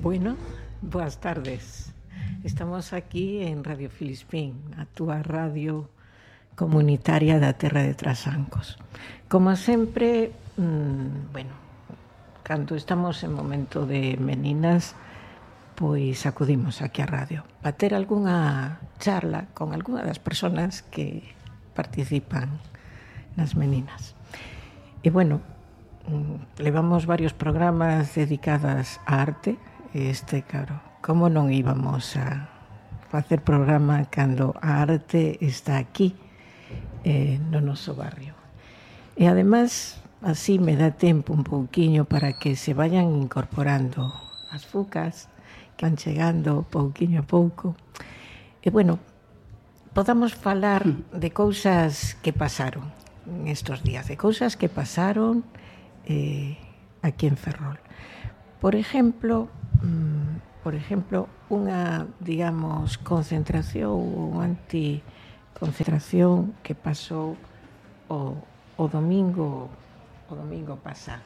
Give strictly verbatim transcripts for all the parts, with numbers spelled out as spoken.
Bueno, boas tardes. Estamos aquí en Radio Filispín, a túa radio comunitaria da Terra de Trasancos. Como sempre, mmm, bueno, cando estamos en momento de meninas, pois acudimos aquí á radio para ter algunha charla con algunha das persoas que participan nas meninas. E bueno, levamos varios programas dedicados á arte. Este, claro, como non íbamos a facer programa cando a arte está aquí, eh, no noso barrio. E ademais, así me dá tempo un pouquiño para que se vayan incorporando as fucas que van chegando pouquiño a pouco. E bueno, podamos falar de cousas que pasaron en estos días, de cousas que pasaron eh, aquí en Ferrol. Por exemplo, por exemplo, unha, digamos, concentración ou anticoncentración que pasou o, o domingo o domingo pasado.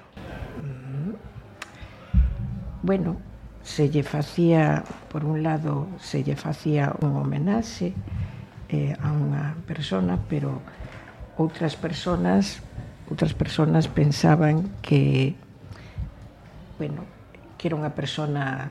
Bueno, se lle facía, por un lado, se lle facía un homenaxe eh, a unha persona, pero outras personas, outras personas pensaban que, bueno, que era unha persona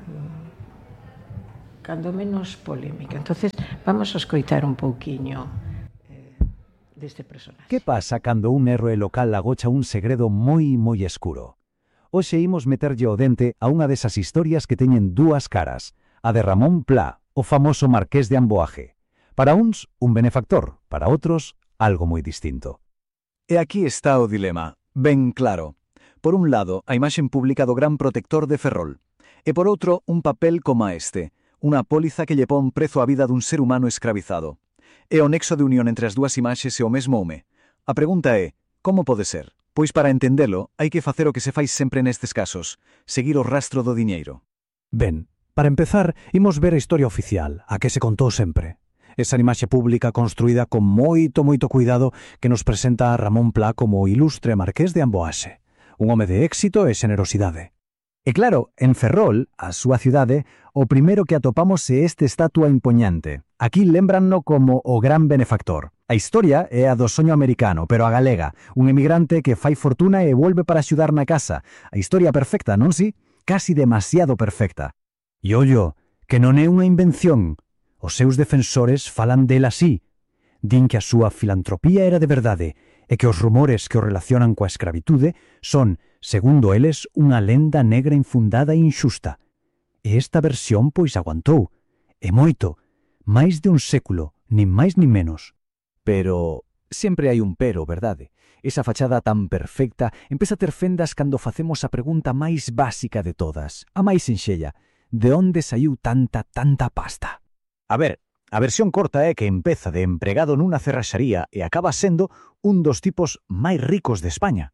cando menos polémica. Entonces, vamos a escoitar un pouquiño eh, deste personaxe. Que pasa cando un héroe local agocha un segredo moi, moi escuro? Hoxe imos meterlle o dente a unha desas historias que teñen dúas caras, a de Ramón Pla, o famoso marqués de Amboaje. Para uns, un benefactor, para outros, algo moi distinto. E aquí está o dilema, ben claro. Por un lado, a imaxen pública do gran protector de Ferrol, e por outro, un papel coma este, unha póliza que lle pon prezo á vida dun ser humano escravizado. E o nexo de unión entre as dúas imaxes é o mesmo home. A pregunta é, como pode ser? Pois para entendelo, hai que facer o que se fai sempre nestes casos, seguir o rastro do diñeiro. Ben, para empezar, imos ver a historia oficial, a que se contou sempre. Esa imaxe pública construída con moito, moito cuidado que nos presenta a Ramón Pla como o ilustre marqués de Amboaxe. Un home de éxito e xenerosidade. E claro, en Ferrol, a súa cidade, o primeiro que atopamos é este estatua impoñente. Aquí lembranno como o gran benefactor. A historia é a do soño americano, pero a galega, un emigrante que fai fortuna e volve para axudar na casa. A historia perfecta, non si? Casi demasiado perfecta. E ollo, que non é unha invención. Os seus defensores falan del así. Din que a súa filantropía era de verdade, e que os rumores que o relacionan coa escravitude son, segundo eles, unha lenda negra infundada e inxusta. E esta versión pois aguantou, e moito, máis de un século, nin máis nin menos. Pero sempre hai un pero, verdade? Esa fachada tan perfecta empeza a ter fendas cando facemos a pregunta máis básica de todas, a máis sinxella, de onde saiu tanta, tanta pasta? A ver, a versión corta é que empeza de empregado nunha cerraxaría e acaba sendo un dos tipos máis ricos de España.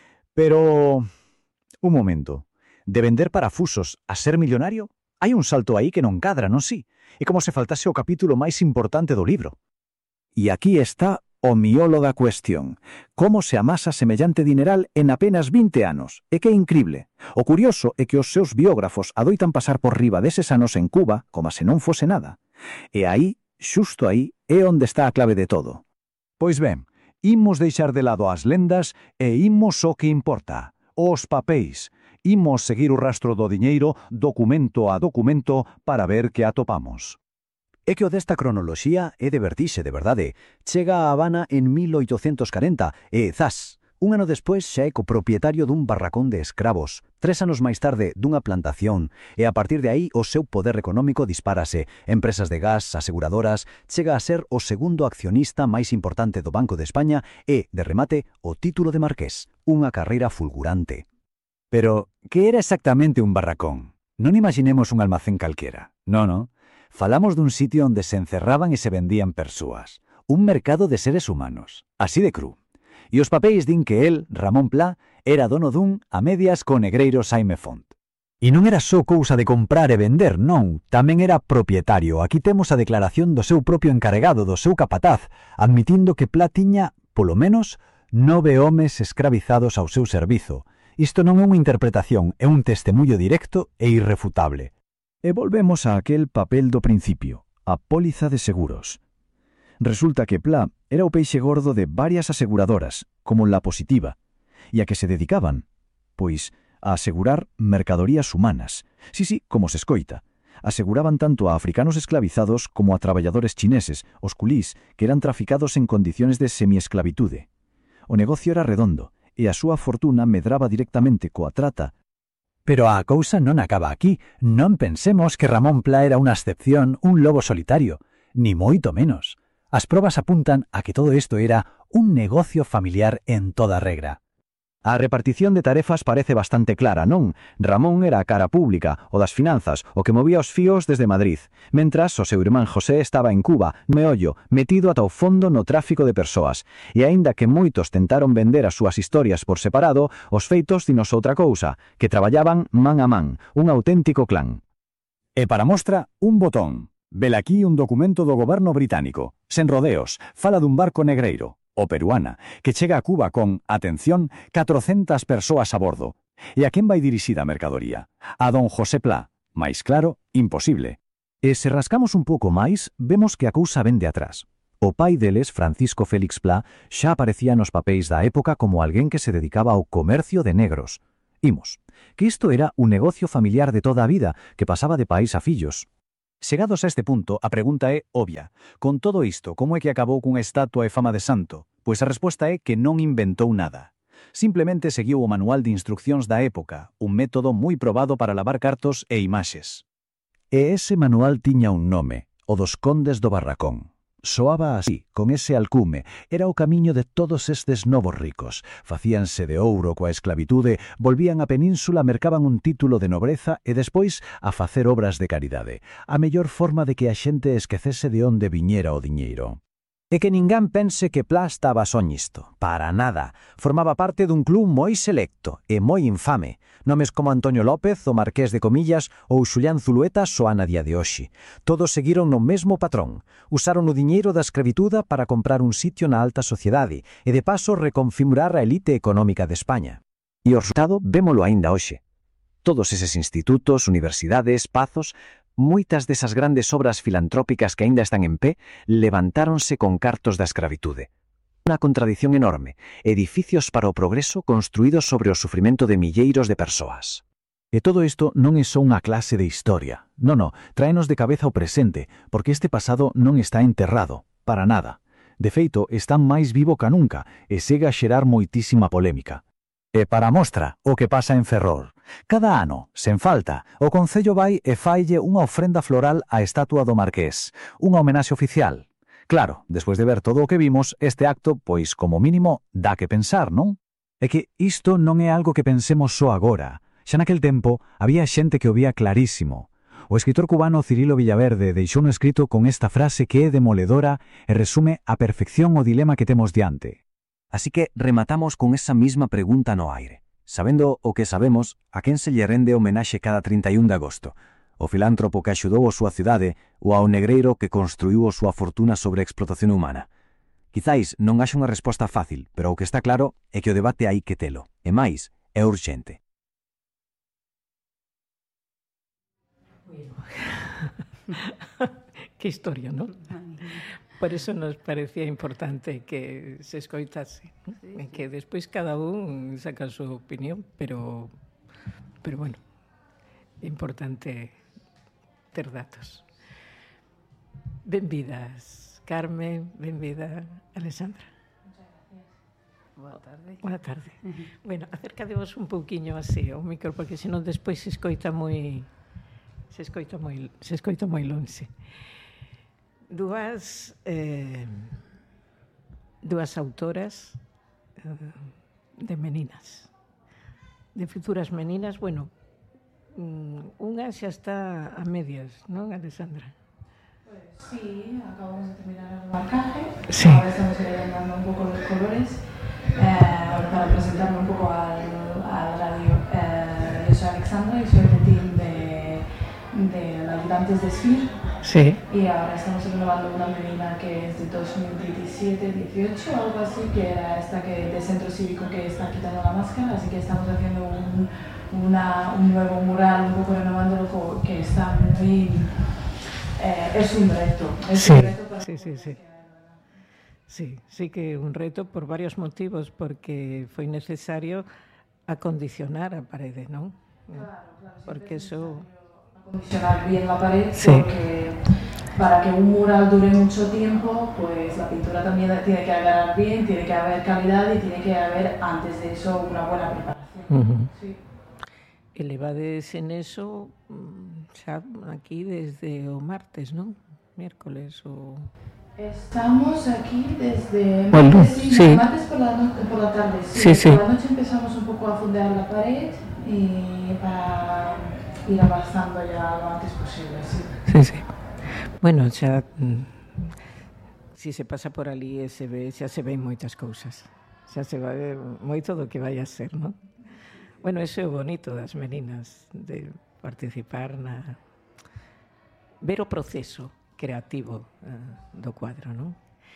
Pero, un momento, de vender parafusos a ser millonario? Hai un salto aí que non cadra, non si? É como se faltase o capítulo máis importante do libro. E aquí está o miolo da cuestión. Como se amasa semellante dineral en apenas vinte anos? E que incrible. O curioso é que os seus biógrafos adoitan pasar por riba deses anos en Cuba como se non fose nada. E aí, xusto aí, é onde está a clave de todo. Pois ben, imos deixar de lado as lendas e imos o que importa, os papéis. Imos seguir o rastro do diñeiro, documento a documento, para ver que atopamos. É que o desta cronoloxía é de vertixe, de verdade. Chega a Habana en mil oitocentos corenta e, zas, un ano despois xa é copropietario dun barracón de escravos, tres anos máis tarde dunha plantación, e a partir de aí o seu poder económico dispárase. Empresas de gas, aseguradoras, chega a ser o segundo accionista máis importante do Banco de España e, de remate, o título de marqués, unha carreira fulgurante. Pero, que era exactamente un barracón? Non imaginemos un almacén calquera. No, no. Falamos dun sitio onde se encerraban e se vendían persoas. Un mercado de seres humanos. Así de cru. E os papéis din que el, Ramón Pla, era dono dun a medias co negreiro Xaime Font. E non era só cousa de comprar e vender, non. Tamén era propietario. Aquí temos a declaración do seu propio encarregado, do seu capataz, admitindo que Pla tiña, polo menos, nove homes escravizados ao seu servizo. Isto non é unha interpretación, é un testemunho directo e irrefutable. E volvemos a aquel papel do principio, a póliza de seguros. Resulta que Pla era o peixe gordo de varias aseguradoras, como La Positiva, e a que se dedicaban? Pois a asegurar mercadorías humanas. Sí, sí, como se escoita. Aseguraban tanto a africanos esclavizados como a traballadores chineses, os culís, que eran traficados en condiciones de semiesclavitude. O negocio era redondo, e a súa fortuna medraba directamente coa trata. Pero a cousa non acaba aquí. Non pensemos que Ramón Pla era unha excepción, un lobo solitario, ni moito menos. As probas apuntan a que todo isto era un negocio familiar en toda regra. A repartición de tarefas parece bastante clara, non? Ramón era a cara pública, o das finanzas, o que movía os fíos desde Madrid, mentras o seu irmán José estaba en Cuba, meollo, metido ata o fondo no tráfico de persoas. E aínda que moitos tentaron vender as súas historias por separado, os feitos dinos outra cousa, que traballaban man a man, un auténtico clan. E para mostra, un botón. Velaquí un documento do goberno británico, sen rodeos, fala dun barco negreiro, o Peruana, que chega a Cuba con, atención, catrocentas persoas a bordo. E a quen vai dirixida a mercadoría? A don José Pla. Mais claro, imposible. E se rascamos un pouco máis, vemos que a cousa vende atrás. O pai deles, Francisco Félix Pla, xa aparecía nos papéis da época como alguén que se dedicaba ao comercio de negros. Imos, que isto era un negocio familiar de toda a vida, que pasaba de pais a fillos. Chegados a este punto, a pregunta é obvia. Con todo isto, como é que acabou cunha estatua e fama de santo? Pois a resposta é que non inventou nada. Simplemente seguiu o manual de instruccións da época, un método moi probado para lavar cartos e imaxes. E ese manual tiña un nome, o dos Condes do Barracón. Soaba así, con ese alcume, era o camiño de todos estes novos ricos. Facíanse de ouro coa esclavitude, volvían á península, mercaban un título de nobreza e despois a facer obras de caridade. A mellor forma de que a xente esquecese de onde viñera o diñeiro. E que ningán pense que Pla estaba só nisto. Para nada. Formaba parte dun club moi selecto e moi infame. Nomes como Antonio López, o Marqués de Comillas ou Xulián Zulueta soan a día de hoxe. Todos seguiron no mesmo patrón. Usaron o diñeiro da escravituda para comprar un sitio na alta sociedade e de paso reconfigurar a elite económica de España. E o resultado vémolo aínda hoxe. Todos eses institutos, universidades, pazos, moitas desas grandes obras filantrópicas que aínda están en pé, levantáronse con cartos da escravitude. Unha contradición enorme, edificios para o progreso construídos sobre o sufrimento de milleiros de persoas. E todo isto non é só unha clase de historia. Non, non, tráenos de cabeza o presente, porque este pasado non está enterrado, para nada. De feito, está máis vivo ca nunca e segue a xerar moitísima polémica. E para mostra, o que pasa en Ferrol. Cada ano, sen falta, o Concello vai e faille unha ofrenda floral á estatua do Marqués, unha homenaxe oficial. Claro, despois de ver todo o que vimos, este acto, pois, como mínimo, dá que pensar, non? É que isto non é algo que pensemos só agora. Xa naquel tempo, había xente que o vía clarísimo. O escritor cubano Cirilo Villaverde deixou un escrito con esta frase que é demoledora e resume a perfección o dilema que temos diante. Así que rematamos con esa misma pregunta no aire. Sabendo o que sabemos, a quen se lle rende homenaxe cada trinta e un de agosto? O filántropo que axudou a súa cidade ou ao negreiro que construiu a súa fortuna sobre a explotación humana? Quizáis non haxa unha resposta fácil, pero o que está claro é que o debate hai que telo. E máis, é urxente. Que historia, non? Por eso nos parecía importante que se escoitase, ¿no? Sí, sí. Que despois cada un saca a súa opinión, pero, pero bueno, é importante ter datos. Benvidas, Carmen, benvida, Alexandra. Boa tarde. Boa tarde. Uh-huh. Bueno, acércadevos un pouquiño así ao micro, porque senón despois se escoita moi se escoita moi se escoita moi lonxe. Dúas eh, dúas autoras eh, de meninas, de futuras meninas. Bueno, unha xa está a medias, non, Alexandra? Pues sí, acabamos de terminar el marcaje. Sí. Ahora estamos dando un poco los colores eh, para presentarme un poco al, al radio. Eh, yo soy Alexandra y soy del team de, de ayudantes de S F I R. Sí. Y ahora estamos renovando una menina que es de dos mil diecisiete dieciocho, algo así, que era esta que de centro cívico que está quitando la máscara, así que estamos haciendo un, una, un nuevo mural, un poco renovándolo, que están aí eh, es un reto. Es sí, un reto para sí, sí, sí. Sí, sí que un reto por varios motivos, porque foi necesario acondicionar a parede, non? Claro, claro, porque eso... acondicionar bien la pared, sí. Porque para que un mural dure mucho tiempo, pues la pintura también tiene que agarrar bien, tiene que haber calidad y tiene que haber antes de eso una buena preparación. Uh-huh. Sí. Elevades en eso xa aquí desde o martes, non? Miércoles o... Estamos aquí desde Bueno, martes, sí, sí. martes por, la no por la tarde. Sí, Sí. sí. Por la noche empezamos un poco a fondear la pared y para ir avanzando ya lo antes posible. Sí, sí. sí. Bueno, xa... Si se pasa por ali e se ve, xa se ven moitas cousas. Xa se vai moito do que vai a ser, non? Bueno, eso é o bonito das meninas, de participar na... ver o proceso creativo uh, do cuadro, non?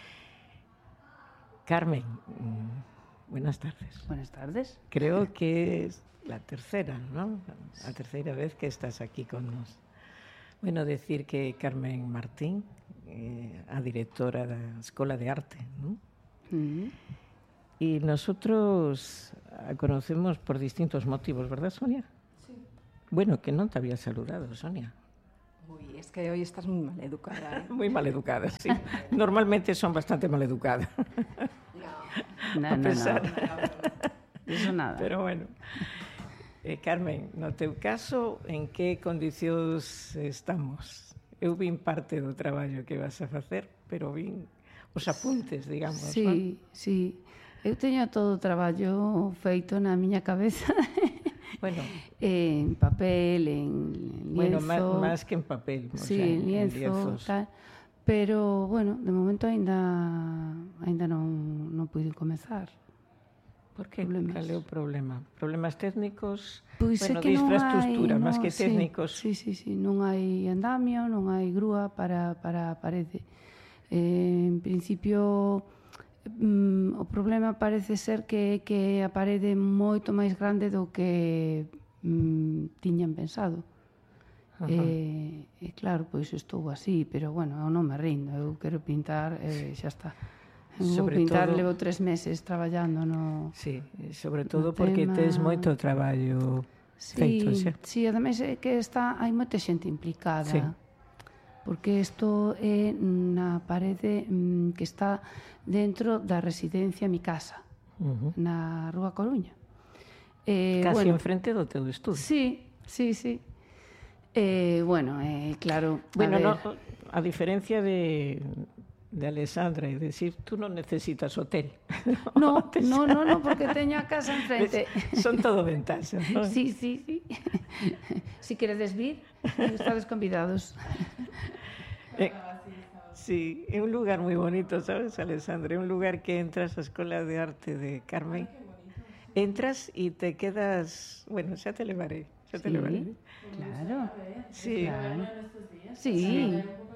Carmen, mm, buenas tardes. Buenas tardes. Creo que es la tercera, ¿no? La tercera vez que estás aquí con nos. Bueno, decir que Carmen Martín, eh, a directora da Escola de Arte, ¿no? Uh-huh. Y nosotros la conocemos por distintos motivos, ¿verdad, Sonia? Sí. Bueno, que non te había saludado, Sonia. Uy, es que hoy estás muy mal educada, ¿eh? Muy mal educada, sí. Normalmente son bastante mal educadas. No, a no, pesar. no. Eso nada. Pero bueno. Eh, Carmen, no teu caso, en que condicións estamos? Eu vin parte do traballo que vas a facer, pero vin os apuntes, digamos, sí, non? Sí, eu teño todo o traballo feito na miña cabeza. Bueno, en papel, en lienzo. Bueno, máis, máis que en papel. O Sí, sea, en lienzo, lienzos. tal. Pero, bueno, de momento aínda aínda non, non pude comezar. Por que? Problemas. Cal é o problema? Problemas técnicos? Pois bueno, é que de non infraestructura, hai, máis non, que técnicos. Sí, sí, sí, non hai andamio, non hai grúa para, para a parede. Eh, en principio, mm, o problema parece ser que, que a parede é moito máis grande do que mm, tiñan pensado. E, e claro, pois estou así, pero bueno, eu non me rindo, eu quero pintar e xa está. Vou Sobre pintar, todo- levo tres meses traballando no... Sí, sobre todo No porque tema- tes moito traballo feito Sí, xa. sí, ademais é que está, hai moita xente implicada. Sí. Porque isto é na parede mm, que está dentro da residencia Mi Casa, Uh-huh. na Rúa Coruña. Eh, Casi bueno, enfrente do teu estudio. Sí, sí, sí. Eh, bueno, eh, claro, Bueno, a ver, no, a diferencia de, de Alessandra y decir, tú no necesitas hotel. no, Te- no, no, no, porque teño a casa enfrente. Son todo ventajas, ¿no? Sí, sí, sí. Si queredes vir, estades convidados. Eh, sí, es un lugar muy bonito, ¿sabes, Alessandra? Es un lugar que entras a la Escuela de Arte de Carmen. Entras y te quedas... Bueno, ya te llevaré, ya te Sí, llevaré. claro. Sí, Sí.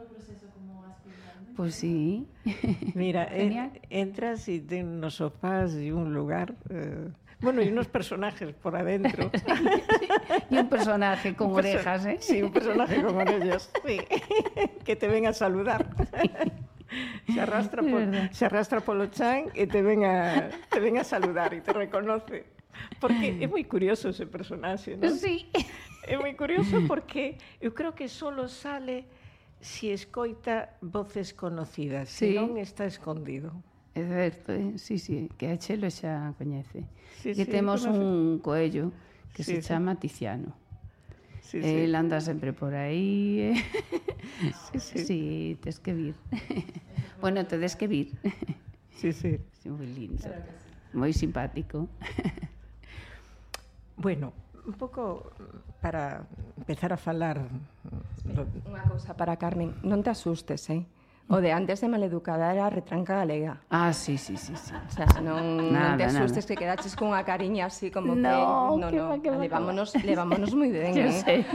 Pues sí. mira, Genial. en- entras y tienes unos sofás y un lugar... eh, bueno, y unos personajes por adentro. Y un personaje con Un perso- orejas, ¿eh? Sí, un personaje con orejas, sí. Que te venga a saludar. Se arrastra, Es por, verdad. se arrastra por los chan y te venga, te venga a saludar y te reconoce. Porque es muy curioso ese personaje, ¿no? Sí. É moi curioso porque eu creo que solo sale si escoita voces conocidas, Sí. se non está escondido. É certo, eh? Sí, sí, que a Chelo xa coñece. Sí, Que sí, temos conoce. un coello que Sí, se sí. chama Tiziano. Sí, El sí. anda sempre por aí. Eh? Sí, sí. Sí, tes que vir. Bueno, tedes que vir. Sí, sí. Sí, moi lindo. Moi simpático. Bueno, un pouco para empezar a falar do, Unha cousa para Carmen, non te asustes, eh? O de antes de maleducada era retranca galega. Ah, sí, sí, sí, sí. O sea, non, Nada, non te asustes nada. que quedaches con unha cariña así como No, que... No, que no, va, que va, levámonos, levámonos moi ben, Yo eh? sei.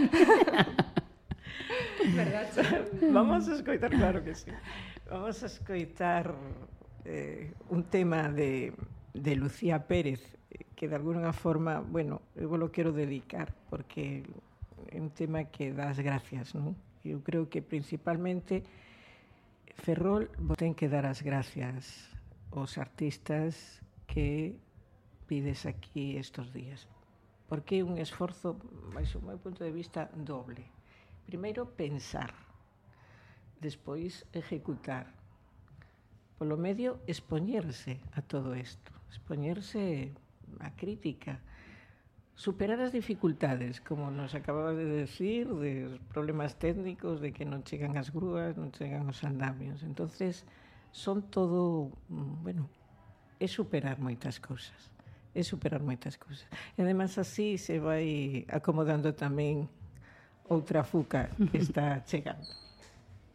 Vamos a escoitar, claro que sí. Vamos a escoitar eh, un tema de, de Lucía Pérez, que de alguna forma, bueno, eu lo quero dedicar, porque é un tema que das gracias, non? Eu creo que principalmente Ferrol ten que dar as gracias aos artistas que pides aquí estes días, porque é un esforzo, baixo o meu punto de vista, doble. Primeiro, pensar, despois, ejecutar. Polo medio, expoñerse a todo isto, expoñerse a crítica, superar as dificultades, como nos acababa de decir, de problemas técnicos, de que non chegan as grúas, non chegan os andamios. Entonces, son todo, bueno, é superar moitas cousas, é superar moitas cousas. E además así se vai acomodando tamén outra fuca que está chegando.